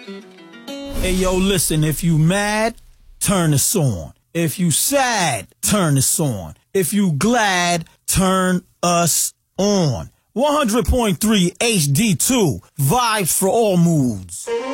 Hey, yo, listen, if you mad, turn this on. If you sad, turn this on. If you glad, turn us on. 100.3 HD2, vibes for all moods.